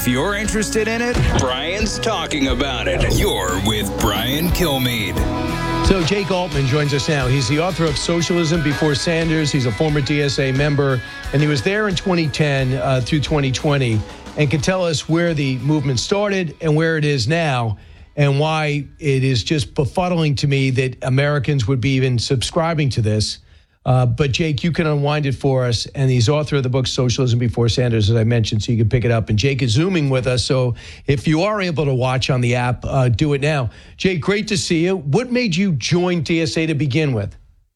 If you're interested in it, Brian's talking about it. You're with Brian Kilmeade. So Jake Altman joins us now. He's the author of Socialism Before Sanders. He's a former DSA member, and he was there in 2010 through 2020, and can tell us where the movement started and where it is now, and why it is just befuddling to me that Americans would be even subscribing to this. But Jake, you can unwind it for us. And he's author of the book Socialism Before Sanders, as I mentioned, so you can pick it up. And Jake is Zooming with us. So if you are able to watch on the app, do it now. Jake, great to see you. What made you join DSA to begin with?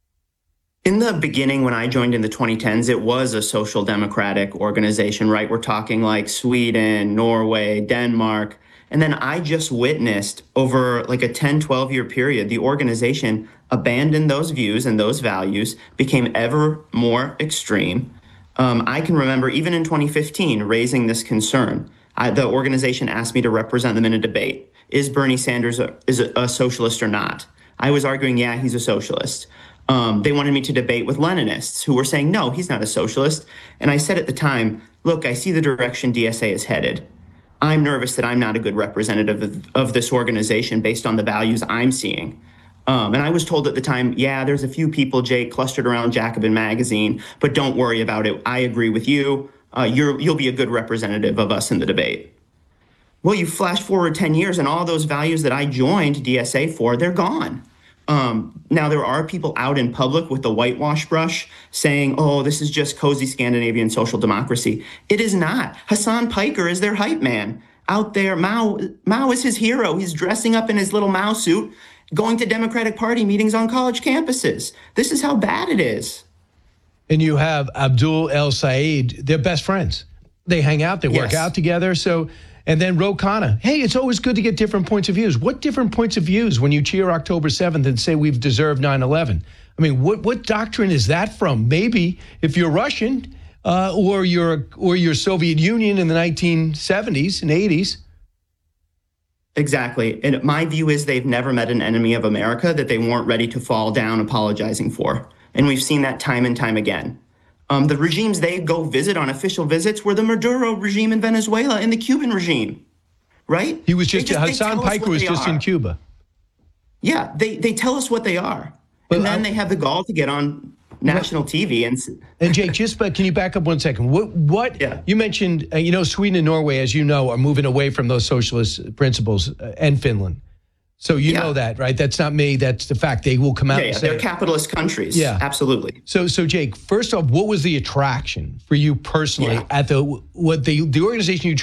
In the beginning, when I joined in the 2010s, it was a social democratic organization, right? We're talking like Sweden, Norway, Denmark. And then I just witnessed over like a 10, 12-year period, the organization abandoned those views and those values, became ever more extreme. I can remember even in 2015 raising this concern. The organization asked me to represent them in a debate. Is Bernie Sanders a socialist or not? I was arguing, yeah, he's a socialist. They wanted me to debate with Leninists who were saying, no, he's not a socialist. And I said at the time, look, I see the direction DSA is headed. I'm nervous that I'm not a good representative of this organization based on the values I'm seeing. And I was told at the time, yeah, there's a few people, Jake, clustered around Jacobin magazine, but don't worry about it. I agree with you. You'll be a good representative of us in the debate. Well, you flash forward 10 years and all those values that I joined DSA for, they're gone. Now, there are people out in public with the whitewash brush saying, oh, this is just cozy Scandinavian social democracy. It is not. Hassan Piker is their hype man. Out there, Mao is his hero. He's dressing up in his little Mao suit, going to Democratic Party meetings on college campuses. This is how bad it is. And you have Abdul El Sayed. They're best friends. They hang out. They work out together. So, and then Ro Khanna. Hey, it's always good to get different points of views. What different points of views when you cheer October 7th and say we've deserved 9/11? I mean, what doctrine is that from? Maybe if you're Russian or you're Soviet Union in the 1970s and 80s. Exactly. And my view is they've never met an enemy of America that they weren't ready to fall down apologizing for. And we've seen that time and time again. The regimes they go visit on official visits were the Maduro regime in Venezuela and the Cuban regime, right? He was Hassan Piker was just in Cuba. Yeah, they tell us what they are. And then they have the gall to get on national TV. And Jake, can you back up 1 second? What you mentioned, Sweden and Norway, as you know, are moving away from those socialist principles, and Finland. So you know that, right? That's not me. That's the fact. They will come out and say they're capitalist countries. Yeah, absolutely. So Jake, first off, what was the attraction for you personally at the organization you